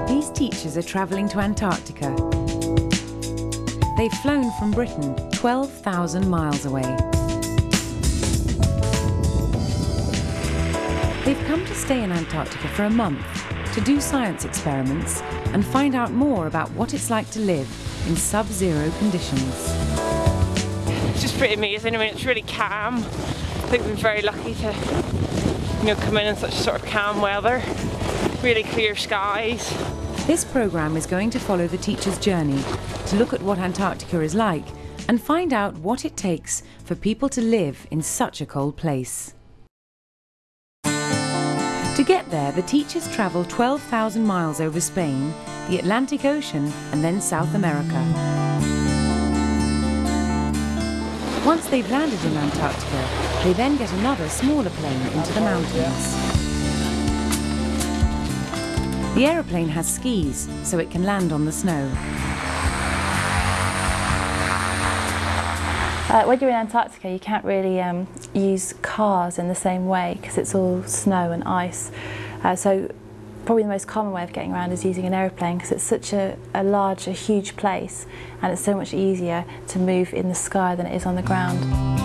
These teachers are travelling to Antarctica. They've flown from Britain 12,000 miles away. They've come to stay in Antarctica for a month to do science experiments and find out more about what it's like to live in sub-zero conditions. It's just pretty amazing. I mean, it's really calm. I think we're very lucky to, come in such sort of calm weather, really clear skies. This programme is going to follow the teacher's journey to look at what Antarctica is like and find out what it takes for people to live in such a cold place. To get there, the teachers travel 12,000 miles over Spain, the Atlantic Ocean and then South America. Once they've landed in Antarctica, they then get another smaller plane into the mountains. The aeroplane has skis, so it can land on the snow. When you're in Antarctica, you can't really use cars in the same way because it's all snow and ice. So probably the most common way of getting around is using an aeroplane because it's such a huge place, and it's so much easier to move in the sky than it is on the ground.